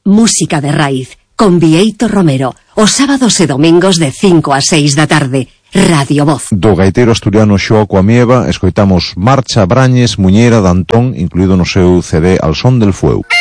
Música de raíz, con Bieito Romero, os sábados e domingos de 5 a 6 da tarde. Radio Voz. Do gaiteiro asturiano Xoaco Amieva escoitamos Marcha Brañes, Muñeira de Antón, incluído no seu CD Al son del fueu.